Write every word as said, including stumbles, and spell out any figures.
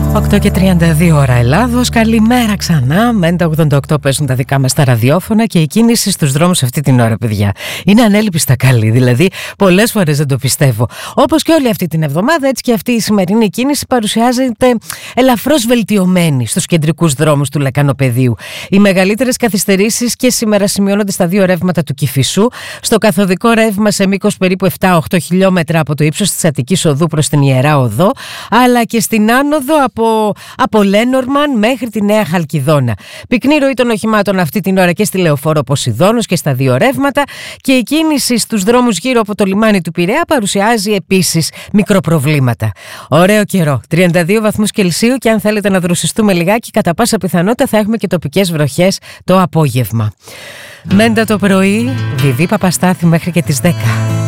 οκτώ και τριάντα δύο ώρα Ελλάδος. Καλημέρα ξανά. Μέντα ογδόντα οκτώ παίζουν τα δικά μας τα ραδιόφωνα και η κίνηση στους δρόμους αυτή την ώρα, παιδιά, είναι ανέλπιστα καλή. Δηλαδή, πολλές φορές δεν το πιστεύω. Όπως και όλη αυτή την εβδομάδα, έτσι και αυτή η σημερινή κίνηση παρουσιάζεται ελαφρώς βελτιωμένη στους κεντρικούς δρόμους του Λεκανοπεδίου. Οι μεγαλύτερες καθυστερήσεις και σήμερα σημειώνονται στα δύο ρεύματα του Κηφισού. Στο καθοδικό ρεύμα σε μήκος περίπου επτά οχτώ χιλιόμετρα από το ύψος της Αττικής Οδού προς την Ιερά Οδό, αλλά και στην άνοδο από, από Λένορμαν μέχρι τη Νέα Χαλκιδόνα. Πυκνή ροή των οχημάτων αυτή την ώρα και στη Λεωφόρο Ποσειδώνος και στα δύο ρεύματα, και η κίνηση στους δρόμους γύρω από το λιμάνι του Πειραιά παρουσιάζει επίσης μικροπροβλήματα. Ωραίο καιρό, τριάντα δύο βαθμούς Κελσίου, και αν θέλετε να δροσιστούμε λιγάκι, κατά πάσα πιθανότητα θα έχουμε και τοπικές βροχές το απόγευμα. Μέντα το πρωί, Βιβί Παπαστάθη μέχρι και τις δέκα.